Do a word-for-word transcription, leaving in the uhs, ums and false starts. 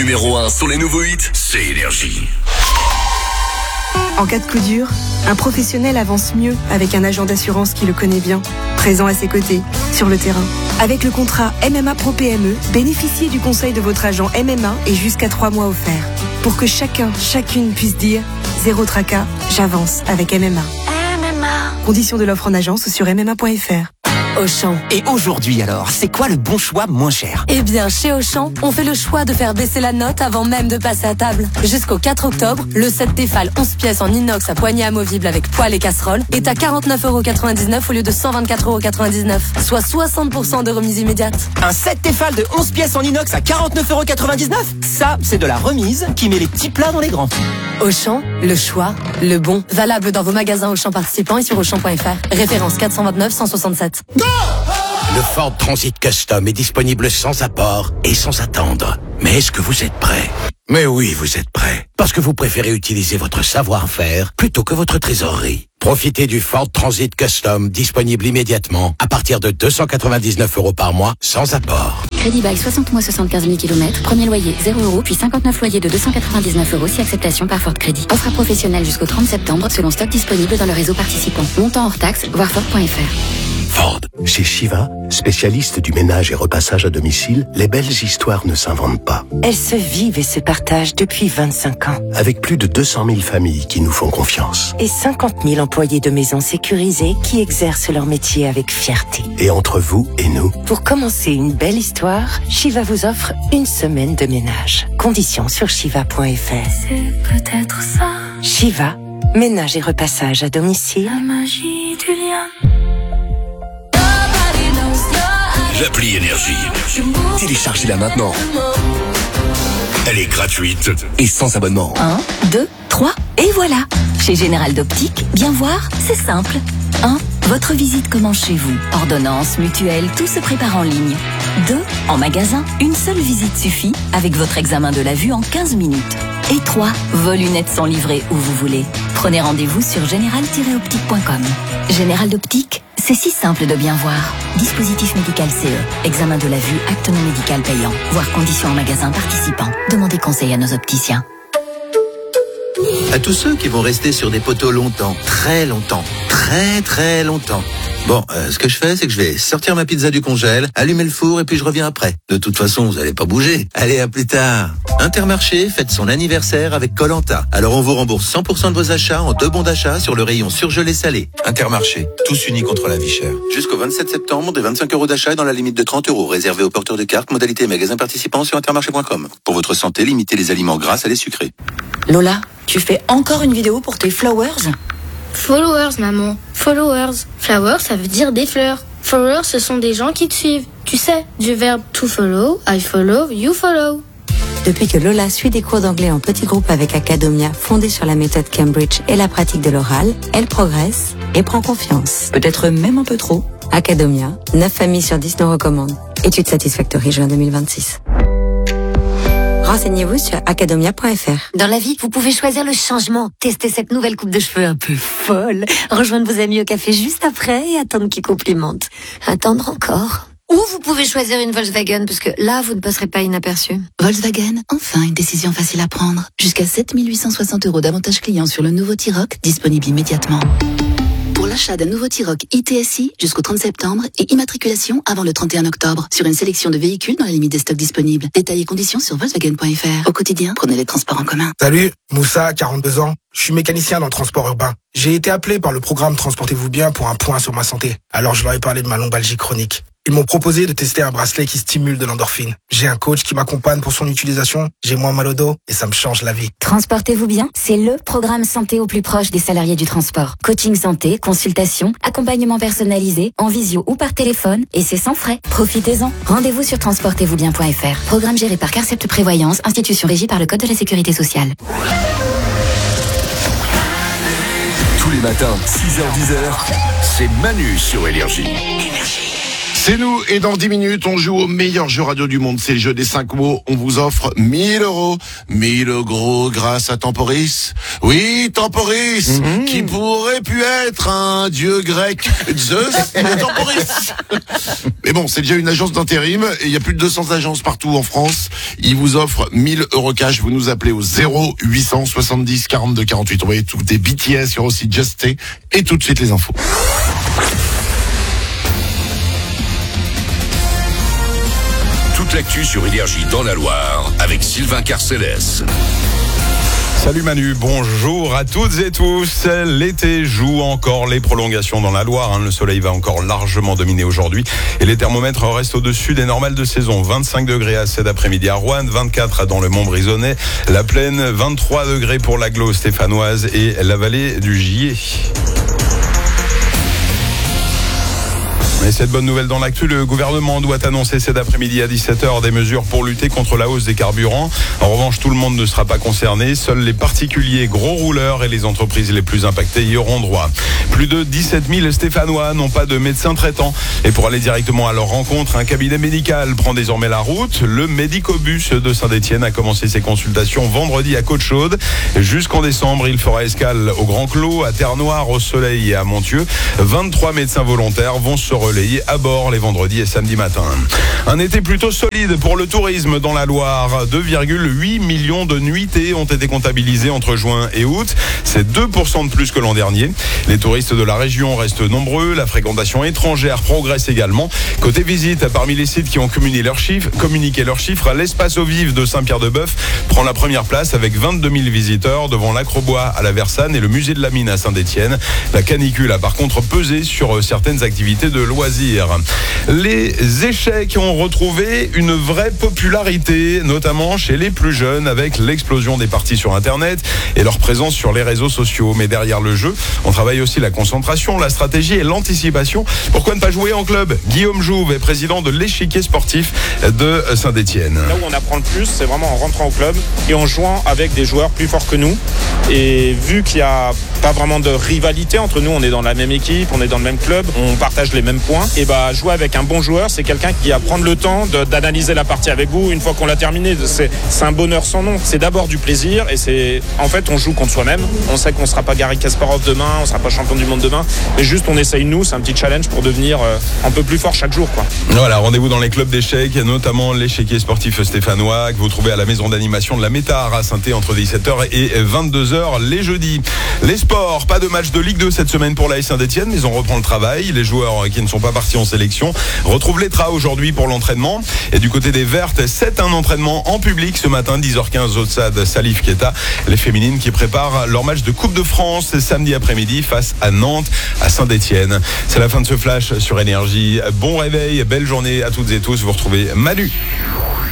Numéro un sur les nouveaux hits, c'est Énergie. En cas de coup dur, un professionnel avance mieux avec un agent d'assurance qui le connaît bien, présent à ses côtés, sur le terrain. Avec le contrat M M A Pro P M E, bénéficiez du conseil de votre agent M M A et jusqu'à trois mois offerts. Pour que chacun, chacune puisse dire « Zéro tracas, j'avance avec M M A ». M M A. Conditions de l'offre en agence sur m m a point f r. Auchan. Et aujourd'hui alors, c'est quoi le bon choix moins cher? Eh bien, chez Auchan, on fait le choix de faire baisser la note avant même de passer à table. Jusqu'au quatre octobre, le set Tefal onze pièces en inox à poignée amovible avec poêle et casserole est à quarante-neuf euros quatre-vingt-dix-neuf au lieu de cent vingt-quatre euros quatre-vingt-dix-neuf, soit soixante pour cent de remise immédiate. Un set Tefal de onze pièces en inox à quarante-neuf euros quatre-vingt-dix-neuf? Ça, c'est de la remise qui met les petits plats dans les grands. Auchan, le choix, le bon. Valable dans vos magasins Auchan participants et sur auchan point f r. Référence quatre cent vingt-neuf cent soixante-sept. Le Ford Transit Custom est disponible sans apport et sans attendre. Mais est-ce que vous êtes prêt? Mais oui, vous êtes prêt. Parce que vous préférez utiliser votre savoir-faire plutôt que votre trésorerie. Profitez du Ford Transit Custom disponible immédiatement à partir de deux cent quatre-vingt-dix-neuf euros par mois sans apport. Crédit bail soixante mois soixante-quinze mille kilomètres. Premier loyer zéro euros puis cinquante-neuf loyers de deux cent quatre-vingt-dix-neuf euros si acceptation par Ford Crédit. Offre à professionnel jusqu'au trente septembre selon stock disponible dans le réseau participant. Montant hors taxe, voir Ford point f r. Ford. Chez Shiva, spécialiste du ménage et repassage à domicile, les belles histoires ne s'inventent pas. Elles se vivent et se partagent depuis vingt-cinq ans. Avec plus de deux cent mille familles qui nous font confiance. Et cinquante mille employés de maisons sécurisées qui exercent leur métier avec fierté. Et entre vous et nous. Pour commencer une belle histoire, Shiva vous offre une semaine de ménage. Conditions sur shiva point f r. C'est peut-être ça. Shiva, ménage et repassage à domicile. La magie du lien. L'appli Énergie. Téléchargez-la maintenant. Elle est gratuite et sans abonnement. un, deux, trois, et voilà. Chez Général d'Optique, bien voir, c'est simple. un. Votre visite commence chez vous. Ordonnance, mutuelle, tout se prépare en ligne. deux. En magasin, une seule visite suffit avec votre examen de la vue en quinze minutes. Et trois. Vos lunettes sont livrées où vous voulez. Prenez rendez-vous sur général tiret optique point com. Général d'Optique, c'est si simple de bien voir. Dispositif médical C E. Examen de la vue, acte non médical payant. Voir conditions en magasin participant. Demandez conseil à nos opticiens. À tous ceux qui vont rester sur des poteaux longtemps, très longtemps, très très longtemps. Bon, euh, ce que je fais, c'est que je vais sortir ma pizza du congèle, allumer le four et puis je reviens après. De toute façon, vous allez pas bouger. Allez, à plus tard. Intermarché fête son anniversaire avec Koh-Lanta. Alors on vous rembourse cent pour cent de vos achats en deux bons d'achat sur le rayon surgelé salé. Intermarché, tous unis contre la vie chère. Jusqu'au vingt-sept septembre, des vingt-cinq euros d'achat dans la limite de trente euros, réservé aux porteurs de cartes, modalité magasin participant sur intermarché point com. Pour votre santé, limitez les aliments gras à les sucrés. Lola, tu fais encore une vidéo pour tes flowers? Followers, maman. Followers. Flowers, ça veut dire des fleurs. Followers, ce sont des gens qui te suivent. Tu sais, du verbe to follow, I follow, you follow. Depuis que Lola suit des cours d'anglais en petit groupe avec Academia, fondée sur la méthode Cambridge et la pratique de l'oral, elle progresse et prend confiance. Peut-être même un peu trop. Academia, neuf familles sur dix nous recommandent. Étude Satisfactory, juin deux mille vingt-six. Renseignez-vous sur academia point f r. Dans la vie, vous pouvez choisir le changement. Tester cette nouvelle coupe de cheveux un peu folle. Rejoindre vos amis au café juste après et attendre qu'ils complimentent. Attendre encore. Ou vous pouvez choisir une Volkswagen, parce que là, vous ne passerez pas inaperçu. Volkswagen, enfin une décision facile à prendre. Jusqu'à sept mille huit cent soixante euros d'avantages clients sur le nouveau T-Roc, disponible immédiatement. Pour l'achat d'un nouveau T-Roc I T S I jusqu'au trente septembre et immatriculation avant le trente et un octobre sur une sélection de véhicules dans la limite des stocks disponibles. Détails et conditions sur volkswagen point f r. Au quotidien, prenez les transports en commun. Salut, Moussa, quarante-deux ans. Je suis mécanicien dans le transport urbain. J'ai été appelé par le programme Transportez-vous bien pour un point sur ma santé. Alors je leur ai parlé de ma lombalgie chronique. Ils m'ont proposé de tester un bracelet qui stimule de l'endorphine. J'ai un coach qui m'accompagne pour son utilisation, j'ai moins mal au dos et ça me change la vie. Transportez-vous bien, c'est le programme santé au plus proche des salariés du transport. Coaching santé, consultation, accompagnement personnalisé, en visio ou par téléphone, et c'est sans frais. Profitez-en. Rendez-vous sur transportez vous bien point f r. Programme géré par Carcept Prévoyance, institution régie par le Code de la Sécurité sociale. Tous les matins, six heures dix, c'est Manu sur Énergie. C'est nous, et dans dix minutes, on joue au meilleur jeu radio du monde. C'est le jeu des cinq mots. On vous offre mille euros. mille euros grâce à Temporis. Oui, Temporis, mmh. qui pourrait pu être un dieu grec. Zeus, mais Temporis. Mais bon, c'est déjà une agence d'intérim, et il y a plus de deux cents agences partout en France. Ils vous offrent mille euros cash. Vous nous appelez au zéro huit cent soixante-dix quarante-deux quarante-huit. Envoyez tout des B T S sur aussi Just Stay, et tout de suite les infos. Toute l'actu sur Énergie dans la Loire avec Sylvain Carcélès. Salut Manu, bonjour à toutes et tous. L'été joue encore les prolongations dans la Loire. Hein. Le soleil va encore largement dominer aujourd'hui et les thermomètres restent au-dessus des normales de saison. vingt-cinq degrés à cet après-midi à Roanne, vingt-quatre dans le Montbrisonnais, la Plaine, vingt-trois degrés pour l'agglo stéphanoise et la vallée du Gier. Et cette bonne nouvelle dans l'actu, le gouvernement doit annoncer cet après-midi à dix-sept heures des mesures pour lutter contre la hausse des carburants. En revanche, tout le monde ne sera pas concerné. Seuls les particuliers, gros rouleurs et les entreprises les plus impactées y auront droit. Plus de dix-sept mille Stéphanois n'ont pas de médecin traitant. Et pour aller directement à leur rencontre, un cabinet médical prend désormais la route. Le Médicobus de Saint-Étienne a commencé ses consultations vendredi à Côte-Chaude. Jusqu'en décembre, il fera escale au Grand Clos, à Terre-Noire, au Soleil et à Montieu. vingt-trois médecins volontaires vont se relayés à bord les vendredis et samedis matins. Un été plutôt solide pour le tourisme dans la Loire. deux virgule huit millions de nuitées ont été comptabilisées entre juin et août. C'est deux pour cent de plus que l'an dernier. Les touristes de la région restent nombreux. La fréquentation étrangère progresse également. Côté visite, parmi les sites qui ont communiqué leurs chiffres, communiqué leurs chiffres, l'espace eau vive de Saint-Pierre-de-Bœuf prend la première place avec vingt-deux mille visiteurs devant l'Acrobois à la Versanne et le musée de la Mine à Saint-Étienne. La canicule a par contre pesé sur certaines activités de loisirs. Les échecs ont retrouvé une vraie popularité, notamment chez les plus jeunes, avec l'explosion des parties sur Internet et leur présence sur les réseaux sociaux. Mais derrière le jeu, on travaille aussi la concentration, la stratégie et l'anticipation. Pourquoi ne pas jouer en club ? Guillaume Jouve est président de l'échiquier sportif de Saint-Étienne. Là où on apprend le plus, c'est vraiment en rentrant au club et en jouant avec des joueurs plus forts que nous. Et vu qu'il n'y a pas vraiment de rivalité entre nous, on est dans la même équipe, on est dans le même club, on partage les mêmes points. Et bah jouer avec un bon joueur, c'est quelqu'un qui va prendre le temps de, d'analyser la partie avec vous. Une fois qu'on l'a terminée, c'est, c'est un bonheur sans nom. C'est d'abord du plaisir et c'est en fait on joue contre soi-même. On sait qu'on ne sera pas Garry Kasparov demain, on ne sera pas champion du monde demain, mais juste on essaye nous, c'est un petit challenge pour devenir euh, un peu plus fort chaque jour, quoi. Voilà, rendez-vous dans les clubs d'échecs, notamment l'échiquier sportif stéphanois que vous trouvez à la maison d'animation de la Métard à Saint-Étienne entre dix-sept heures et vingt-deux heures les jeudis. Les sports, pas de match de Ligue deux cette semaine pour l'A S Saint-Étienne, mais on reprend le travail. Les joueurs qui ne sont pas partis en sélection retrouvent les Tras aujourd'hui pour l'entraînement. Et du côté des Vertes, c'est un entraînement en public ce matin, dix heures quinze au stade Salif Keita. Les féminines qui préparent leur match de Coupe de France samedi après-midi face à Nantes, à Saint-Étienne. C'est la fin de ce flash sur Énergie. Bon réveil, belle journée à toutes et tous. Vous retrouvez Manu.